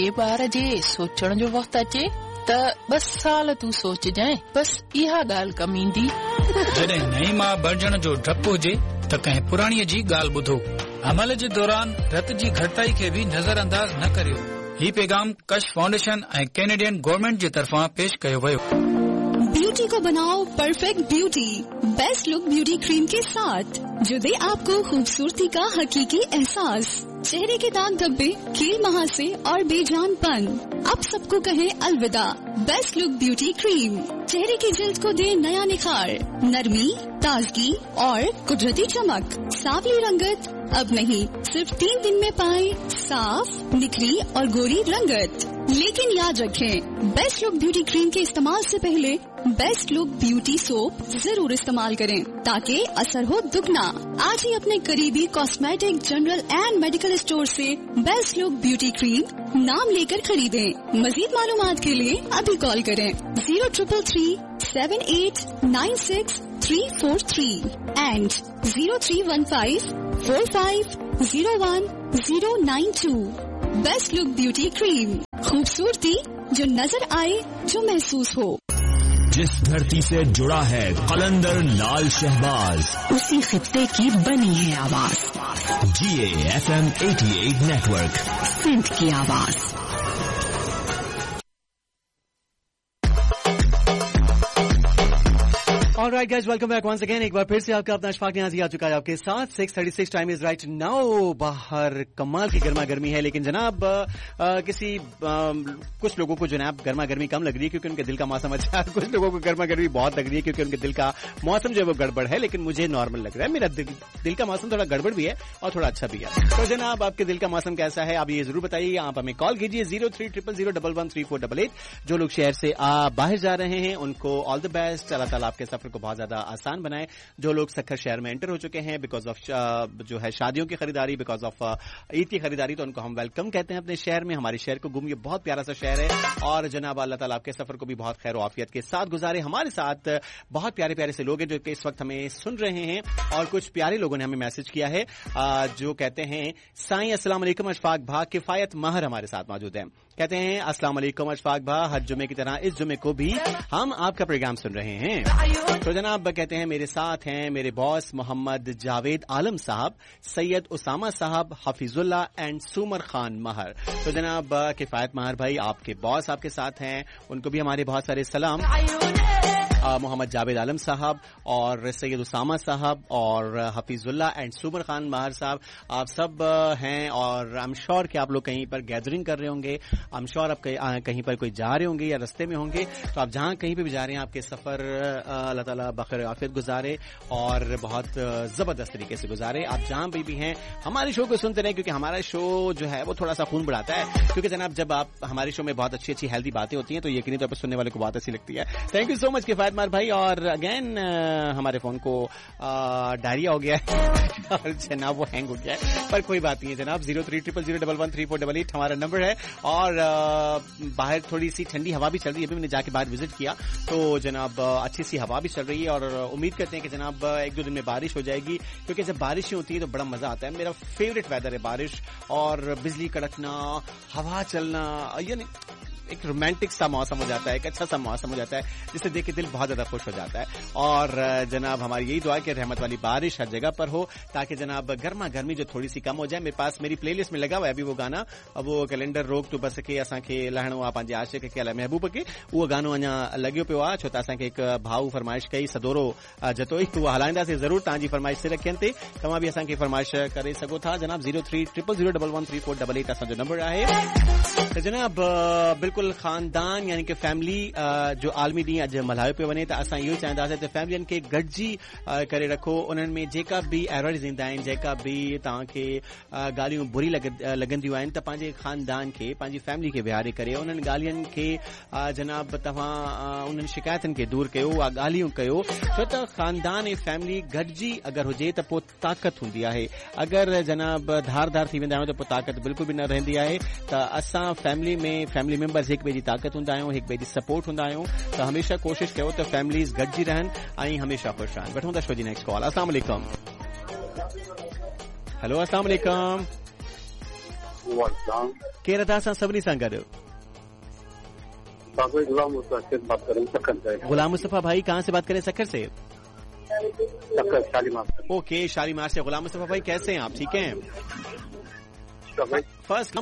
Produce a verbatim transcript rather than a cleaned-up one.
ए बार जे सोचण जो वक्त अचे त बस साल तू सोच जाए, बस इहा ॻाल्हि कम ईंदी। जॾहिं नई मां बणजण जो डपु हुजे त कंहिं पुराणीअ जी ॻाल्हि ॿुधो। अमल जे दौरान रत जी घटिताई खे बि नज़र अंदाज़ न करियो। ही पैगाम कश फाउंडेशन ऐं कैनेडियन गवर्नमेंट जे तरफ़ां पेश कयो वियो। ब्यूटी को बनाओ perfect beauty, best look beauty cream के साथ जो दे आपको खूबसूरती का हकीकी एहसास। चेहरे के दाग धब्बे, कील महासे और बेजानपन, अब सबको कहे अलविदा। बेस्ट लुक ब्यूटी क्रीम चेहरे की जल्द को दे नया निखार, नरमी, ताजगी और कुदरती चमक। सांवली रंगत अब नहीं, सिर्फ तीन दिन में पाए साफ, निखरी और गोरी रंगत। लेकिन याद रखें, बेस्ट लुक ब्यूटी क्रीम के इस्तेमाल से पहले बेस्ट लुक ब्यूटी सोप जरूर इस्तेमाल करें ताकि असर हो दुगना। आज ही अपने करीबी cosmetic, general and medical store से बेस्ट लुक ब्यूटी क्रीम नाम लेकर खरीदें। मजीद मालूमात के लिए अभी कॉल करें zero triple three seven eight nine six three four three and zero three one five four five zero one zero nine to. Best look beauty cream, खूबसूरती जो नजर आए, जो महसूस हो। जिस धरती से जुड़ा है कलंदर लाल शहबाज, उसी खित्ते की बनी है आवाज। जी ए एफ एम अठासी नेटवर्क, सिंध की आवाज। Alright guys, welcome back once again. एक बार फिर से आपका अपना अशफाक नियाज़ी आ चुका है आपके साथ। Six thirty six time is right now. बाहर कमाल की गर्मा गर्मी है, लेकिन जनाब आ, किसी आ, कुछ लोगों को जनाब गर्मा गर्मी कम लग रही है क्योंकि उनके दिल का मौसम अच्छा है। कुछ लोगों को गर्मा गर्मी बहुत लग रही है क्योंकि उनके दिल का मौसम जो है वो गड़बड़ है, लेकिन मुझे नॉर्मल लग रहा है। मेरा दिल, दिल का मौसम थोड़ा गड़बड़ भी है और थोड़ा अच्छा भी है। तो जनाब आपके दिल का मौसम कैसा है, आप ये जरूर बताइए। आप हमें कॉल कीजिए zero three triple zero double one three four double eight. जो लोग शहर से आ, बाहर जा रहे हैं उनको ऑल द बेस्ट। अल्लाह ताला आपके सफर को बहुत ज्यादा आसान बनाए। जो लोग सखर शहर में एंटर हो चुके हैं बिकॉज ऑफ जो है शादियों की खरीदारी, बिकॉज ऑफ ईद की खरीदारी, तो उनको हम वेलकम कहते हैं अपने शहर में। हमारे शहर को घूमिए, बहुत प्यारा सा शहर है। और जनाब अल्लाह ताला आपके सफर को भी बहुत खैर आफियत के साथ गुजारे। हमारे साथ बहुत प्यारे प्यारे से लोग हैं जो कि इस वक्त हमें सुन रहे हैं, और कुछ प्यारे लोगों ने हमें मैसेज किया है जो कहते हैं साईं अस्सलाम वालेकुम अशफाक भा, किफायत महर हमारे साथ मौजूद हैं। कहते हैं अस्सलाम वालेकुम अशफाक भा, हर जुमे की तरह इस जुमे को भी हम आपका प्रोग्राम सुन रहे हैं। तो जनाब कहते हैं मेरे साथ हैं मेरे बॉस मोहम्मद जावेद आलम साहब, सैयद उसामा साहब, हफीजुल्ला एंड सुमर खान महर। तो जनाब किफायत महर भाई आपके बॉस आपके साथ हैं, उनको भी हमारे बहुत सारे सलाम। मोहम्मद जावेद आलम साहब और सैयद उसामा साहब और हफीजुल्ला एंड सुमर खान महर साहब, आप सब हैं। और आई एम श्योर कि आप लोग कहीं पर गैदरिंग कर रहे होंगे, आई एम श्योर आप कहीं पर कोई जा रहे होंगे या रास्ते में होंगे। तो आप जहां कहीं पे भी जा रहे हैं, आपके सफर अल्लाह ताला बखैर आफियत गुजारे और बहुत जबरदस्त तरीके से गुजारे। आप जहां भी भी हैं हमारे शो को सुनते रहें, क्योंकि हमारा शो जो है वो थोड़ा सा खून बढ़ाता है। क्योंकि जनाब जब आप हमारे शो में बहुत अच्छी अच्छी हेल्दी बातें होती हैं तो यकीनी तौर पर सुनने वाले को बहुत अच्छी लगती है। थैंक यू सो मच किफायत महर भाई। और अगेन हमारे फोन को डायरिया हो गया है और जनाब वो हैंग हो गया है, पर कोई बात नहीं है जनाब। Zero three triple zero double one three four double eight हमारा नंबर है। और बाहर थोड़ी सी ठंडी हवा भी चल रही है, अभी मैंने जाके बाहर विजिट किया तो जनाब अच्छी सी हवा भी चल रही है। और उम्मीद करते हैं कि जनाब एक दो दिन में बारिश हो जाएगी, क्योंकि जब बारिशें होती है तो बड़ा मजा आता है। मेरा फेवरेट वेदर है बारिश, और बिजली कड़कना, हवा चलना, यानी एक रोमांटिक सा मौसम हो जाता है, एक अच्छा सा मौसम हो जाता है जिसे देख के दिल बहुत ज्यादा खुश हो जाता है। और जनाब हमारी यही दुआ है कि रहमत वाली बारिश हर जगह पर हो, ताकि जनाब गर्मा गर्मी जो थोड़ी सी कम हो जाए। मेरे पास मेरी प्लेलिस्ट में लगा हुआ है अभी वो गाना, वो कैलेंडर रोक तो बस के असांखे लहणो आहे पंहिंजे आशिक़ खे अलाए महबूब खे, उहो गानो अञा लॻियो पियो आहे। छो त असांखे हिकु भाऊ फरमाइश कई, सदोरो जतोई, उहो हलाईंदासीं ज़रूर तव्हांजी फरमाइश से रखियनि ते। तव्हां बि असांखे फरमाइश करे सघो था जनाब। Zero three triple zero double one three four double eight असांजो नंबर आहे। त जनाब बिल्कुल खानदान यानी कि फैमिली जो आलमी ॾींहुं अॼु मल्हायो पियो वञे, त असां इहो चाहींदासीं त फैमिलियुनि खे गॾिजी करे रखो। उन्हनि में जेका बि एरर्स ईंदा आहिनि, जेका बि तव्हांखे ॻाल्हियूं बुरी लॻंदियूं आहिनि, त पंहिंजे खानदान खे, पंहिंजी फैमिली खे विहारे करे उन्हनि ॻाल्हियुनि खे जनाब तव्हां उन्हनि शिकायतुनि खे दूरि कयो, उहा ॻाल्हियूं कयो। छो त खानदान ऐं फैमिली गॾिजी अगरि हुजे त पोइ ताक़त हूंदी आहे। अगरि जनाब धार धार थी वेंदा आहियूं त पोइ ताक़त बिल्कुलु बि न रहंदी आहे। त असां फैमिली में फैमिली मेंबर्स हिक ॿिए जी ताक़त हूंदा आहियूं, हिक ॿिए जी सपोर्ट हूंदा आहियूं। त हमेशा कोशिशि कयो त फैमिलीज़ गॾिजी रहनि ऐं हमेशा ख़ुशि रहनि। वठूं था शो जी नेक्स्ट कॉल। अस्सलाम वालेकुम। हेलो अस्सलाम वालेकुम। केरु था असां सभिनी सां गॾु। गुलाम मुस्तफा से बात करें सखर से। गुलाम मुस्तफा भाई कहाँ से बात करें? सखर से। सखर शालीमार से। ओके शालीमार से। गुलाम मुस्तफा भाई कैसे हैं आप? ठीक हैं? फर्स्ट